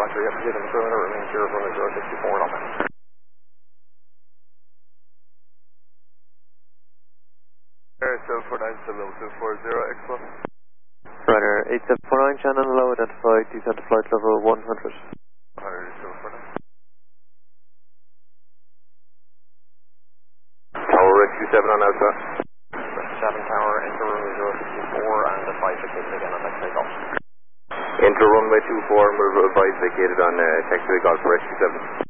Roger, you have to get in the perimeter, remain 0 from 064 and up. Air 7497040 X1. Roger, 8749, channel low, identified, descent to flight level 100. 749. Tower Rescue 7 on Alpha. Rescue 7 Tower, enter runway 064 and advise vacated again on next takeoff. Enter runway 24 and we'll advise vacated on taxiway golf for Rescue 7.